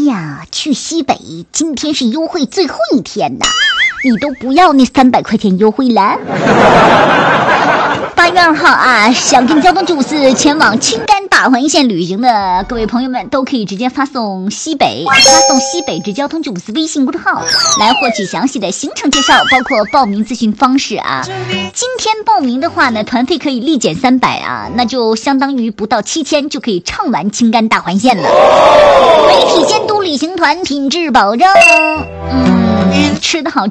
呀，去西北，今天是优惠最后一天呐，你都不要那300块钱优惠了。8月2号啊，想跟交通主司前往青甘大环线旅行的各位朋友们，都可以直接发送西北至交通主司微信公众号来获取详细的行程介绍，包括报名咨询方式啊。今天报名的话呢，团费可以立减300啊，那就相当于不到7天就可以畅玩青甘大环线了。媒体监督旅行团品质保证，吃得好